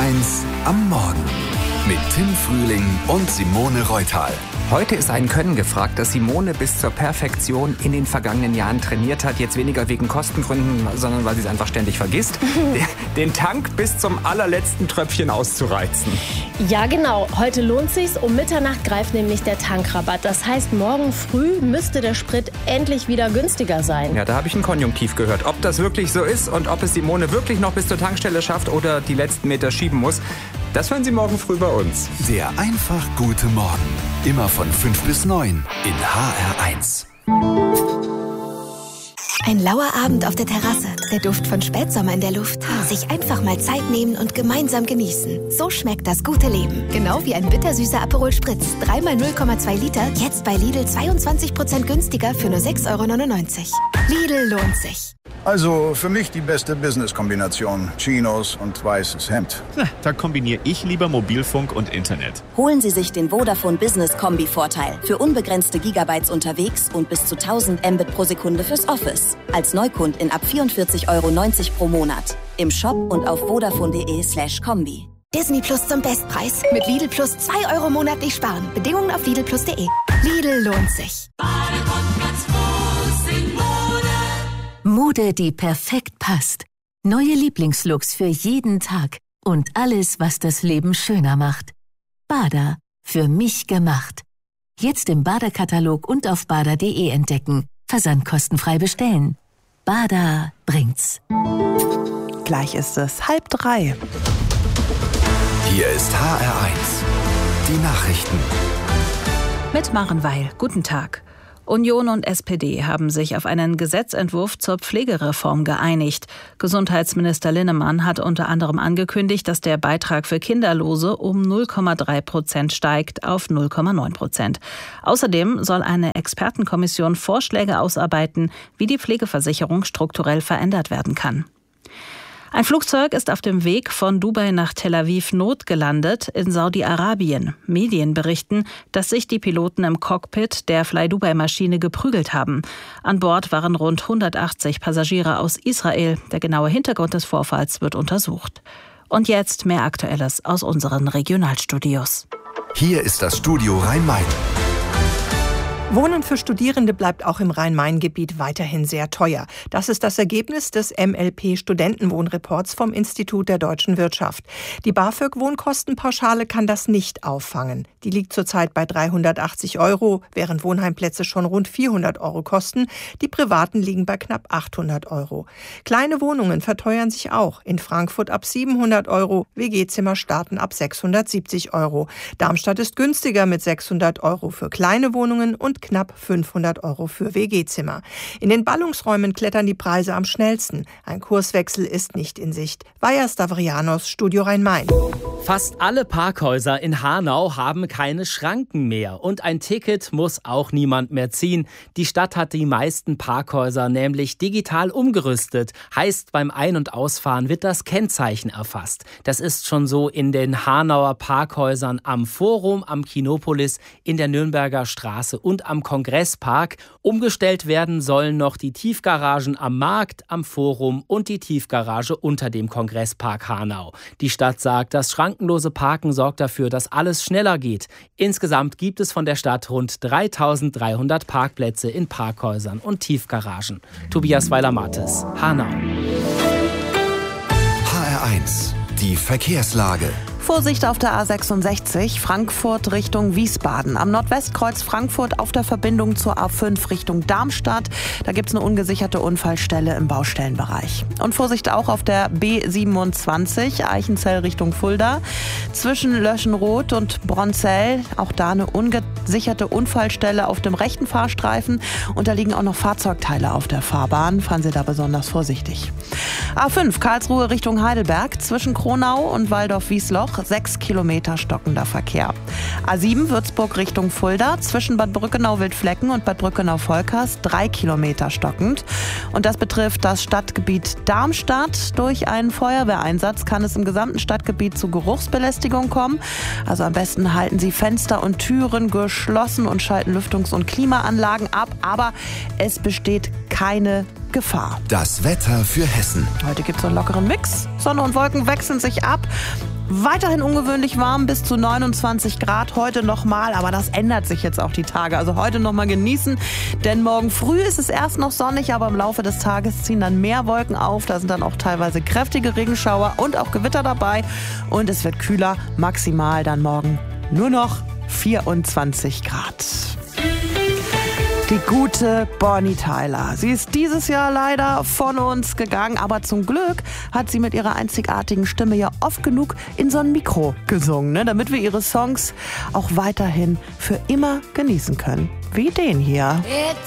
HR1 am Morgen mit Tim Frühling und Simone Reutal. Heute ist ein Können gefragt, das Simone bis zur Perfektion in den vergangenen Jahren trainiert hat. Jetzt weniger wegen Kostengründen, sondern weil sie es einfach ständig vergisst. Den Tank bis zum allerletzten Tröpfchen auszureizen. Ja, genau. Heute lohnt sich's. Um Mitternacht greift nämlich der Tankrabatt. Das heißt, morgen früh müsste der Sprit endlich wieder günstiger sein. Ja, da habe ich ein Konjunktiv gehört. Ob das wirklich so ist und ob es Simone wirklich noch bis zur Tankstelle schafft oder die letzten Meter schieben muss, das hören Sie morgen früh bei uns. Der einfach gute Morgen. Immer von 5 bis 9 in HR1. Ein lauer Abend auf der Terrasse, der Duft von Spätsommer in der Luft. Sich einfach mal Zeit nehmen und gemeinsam genießen. So schmeckt das gute Leben. Genau wie ein bittersüßer Aperol Spritz. 3x 0,2 Liter, jetzt bei Lidl 22% günstiger für nur 6,99 €. Lidl lohnt sich. Also für mich die beste Business-Kombination. Chinos und weißes Hemd. Da kombiniere ich lieber Mobilfunk und Internet. Holen Sie sich den Vodafone Business Kombi-Vorteil. Für unbegrenzte Gigabytes unterwegs und bis zu 1000 Mbit pro Sekunde fürs Office. Als Neukundin ab 44,90 € pro Monat. Im Shop und auf vodafone.de/kombi. Disney Plus zum Bestpreis. Mit Lidl Plus 2 € monatlich sparen. Bedingungen auf lidlplus.de. Lidl lohnt sich. Mode, die perfekt passt. Neue Lieblingslooks für jeden Tag. Und alles, was das Leben schöner macht. Bada. Für mich gemacht. Jetzt im Bada-Katalog und auf bada.de entdecken. Versandkostenfrei bestellen. Bada bringt's. Gleich ist es 2:30. Hier ist HR1. Die Nachrichten. Mit Maren Weil. Guten Tag. Union und SPD haben sich auf einen Gesetzentwurf zur Pflegereform geeinigt. Gesundheitsminister Linnemann hat unter anderem angekündigt, dass der Beitrag für Kinderlose um 0,3% steigt auf 0,9%. Außerdem soll eine Expertenkommission Vorschläge ausarbeiten, wie die Pflegeversicherung strukturell verändert werden kann. Ein Flugzeug ist auf dem Weg von Dubai nach Tel Aviv notgelandet in Saudi-Arabien. Medien berichten, dass sich die Piloten im Cockpit der Fly-Dubai-Maschine geprügelt haben. An Bord waren rund 180 Passagiere aus Israel. Der genaue Hintergrund des Vorfalls wird untersucht. Und jetzt mehr Aktuelles aus unseren Regionalstudios. Hier ist das Studio Rhein-Main. Wohnen für Studierende bleibt auch im Rhein-Main-Gebiet weiterhin sehr teuer. Das ist das Ergebnis des MLP-Studentenwohnreports vom Institut der deutschen Wirtschaft. Die BAföG-Wohnkostenpauschale kann das nicht auffangen. Die liegt zurzeit bei 380 €, während Wohnheimplätze schon rund 400 € kosten. Die privaten liegen bei knapp 800 €. Kleine Wohnungen verteuern sich auch. In Frankfurt ab 700 €, WG-Zimmer starten ab 670 €. Darmstadt ist günstiger mit 600 € für kleine Wohnungen und knapp 500 € für WG-Zimmer. In den Ballungsräumen klettern die Preise am schnellsten. Ein Kurswechsel ist nicht in Sicht. Vaja Stavrianos, Studio Rhein-Main. Fast alle Parkhäuser in Hanau haben keine Schranken mehr. Und ein Ticket muss auch niemand mehr ziehen. Die Stadt hat die meisten Parkhäuser nämlich digital umgerüstet. Heißt, beim Ein- und Ausfahren wird das Kennzeichen erfasst. Das ist schon so in den Hanauer Parkhäusern am Forum, am Kinopolis, in der Nürnberger Straße und am Kongresspark. Umgestellt werden sollen noch die Tiefgaragen am Markt, am Forum und die Tiefgarage unter dem Kongresspark Hanau. Die Stadt sagt, das schrankenlose Parken sorgt dafür, dass alles schneller geht. Insgesamt gibt es von der Stadt rund 3.300 Parkplätze in Parkhäusern und Tiefgaragen. Tobias Weiler-Mattes, Hanau. HR1. Die Verkehrslage. Vorsicht auf der A66, Frankfurt Richtung Wiesbaden. Am Nordwestkreuz Frankfurt auf der Verbindung zur A5 Richtung Darmstadt. Da gibt es eine ungesicherte Unfallstelle im Baustellenbereich. Und Vorsicht auch auf der B27, Eichenzell Richtung Fulda. Zwischen Löschenroth und Bronzell, auch da eine ungesicherte Unfallstelle auf dem rechten Fahrstreifen. Und da liegen auch noch Fahrzeugteile auf der Fahrbahn. Fahren Sie da besonders vorsichtig. A5 Karlsruhe Richtung Heidelberg, zwischen Kronau und Waldorf-Wiesloch. 6 Kilometer stockender Verkehr. A7 Würzburg Richtung Fulda, zwischen Bad Brückenau-Wildflecken und Bad Brückenau-Volkers 3 Kilometer stockend. Und das betrifft das Stadtgebiet Darmstadt. Durch einen Feuerwehreinsatz kann es im gesamten Stadtgebiet zu Geruchsbelästigung kommen. Also am besten halten Sie Fenster und Türen geschlossen und schalten Lüftungs- und Klimaanlagen ab. Aber es besteht keine Gefahr. Das Wetter für Hessen. Heute gibt es einen lockeren Mix. Sonne und Wolken wechseln sich ab. Weiterhin ungewöhnlich warm, bis zu 29 Grad heute nochmal, aber das ändert sich jetzt auch die Tage. Also heute nochmal genießen, denn morgen früh ist es erst noch sonnig, aber im Laufe des Tages ziehen dann mehr Wolken auf. Da sind dann auch teilweise kräftige Regenschauer und auch Gewitter dabei. Und es wird kühler, maximal dann morgen nur noch 24 Grad. Die gute Bonnie Tyler. Sie ist dieses Jahr leider von uns gegangen, aber zum Glück hat sie mit ihrer einzigartigen Stimme ja oft genug in so ein Mikro gesungen, ne? Damit wir ihre Songs auch weiterhin für immer genießen können. Wie den hier. It